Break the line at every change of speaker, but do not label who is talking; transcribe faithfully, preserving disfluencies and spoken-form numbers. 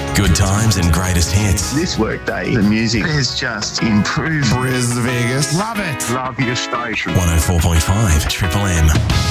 Good times and greatest hits.
This workday, the music has just improved.
Bris Vegas.
Love it.
Love your station.
one oh four point five Triple M.